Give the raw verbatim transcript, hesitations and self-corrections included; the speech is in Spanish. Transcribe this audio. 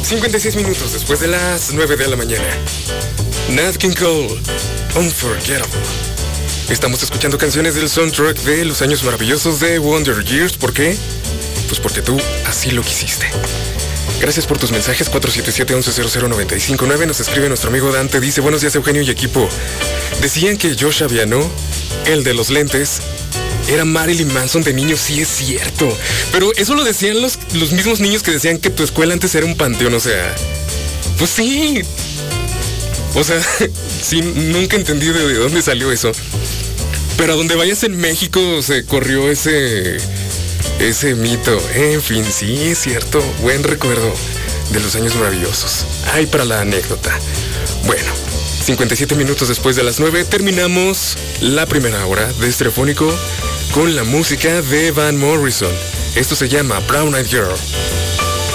cincuenta y seis minutos después de las nueve de la mañana. Nat King Cole, Unforgettable. Estamos escuchando canciones del soundtrack de los años maravillosos de Wonder Years. ¿Por qué? Pues porque tú así lo quisiste. Gracias por tus mensajes. Cuatro siete siete, once cero cero, nueve cinco nueve. Nos escribe nuestro amigo Dante. Dice: buenos días, Eugenio y equipo. Decían que Josh Aviano, el de los lentes, era Marilyn Manson de niño. Sí, es cierto. Pero eso lo decían los, los mismos niños que decían que tu escuela antes era un panteón. O sea, pues sí. O sea, sí, nunca entendí de, de dónde salió eso. Pero a donde vayas en México se corrió ese... ese mito. En fin, sí, es cierto. Buen recuerdo de los años maravillosos. Ay, para la anécdota. Bueno, cincuenta y siete minutos después de las nueve, terminamos la primera hora de Estereofónico con la música de Van Morrison. Esto se llama Brown Eyed Girl.